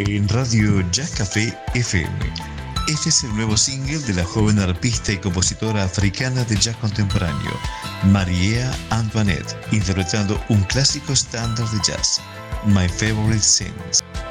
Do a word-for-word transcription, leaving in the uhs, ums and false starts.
en Radio Jazz Café F M. Este es el nuevo single de la joven arpista y compositora africana de jazz contemporáneo, Marie Antoinette, interpretando un clásico estándar de jazz, My Favorite Things.